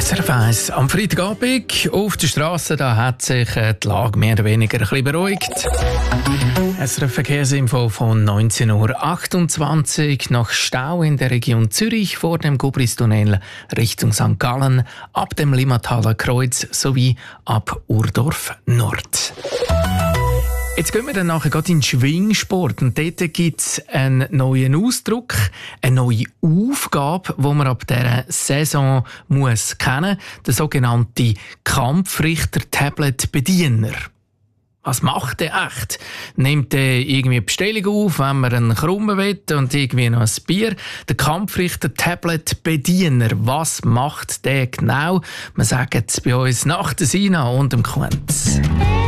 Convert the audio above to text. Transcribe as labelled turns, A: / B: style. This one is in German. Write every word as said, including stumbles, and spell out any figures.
A: S R F eins am Freitagabend auf der Straße, da hat sich die Lage mehr oder weniger ein bisschen beruhigt. S R F Verkehrsinfo von neunzehn Uhr achtundzwanzig. Nach Stau in der Region Zürich vor dem Gubristunnel Richtung Sankt Gallen, ab dem Limmataler Kreuz sowie ab Urdorf Nord. Jetzt gehen wir dann nachher gerade in den Schwingsport und dort gibt es einen neuen Ausdruck, eine neue Aufgabe, die man ab dieser Saison muss kennen muss, der sogenannte Kampfrichter-Tablet-Bediener. Was macht der echt? Nimmt er irgendwie eine Bestellung auf, wenn man einen Krummen will und irgendwie noch ein Bier? Der Kampfrichter-Tablet-Bediener, was macht der genau? Wir sagen es bei uns nach der Sina und dem Quenz.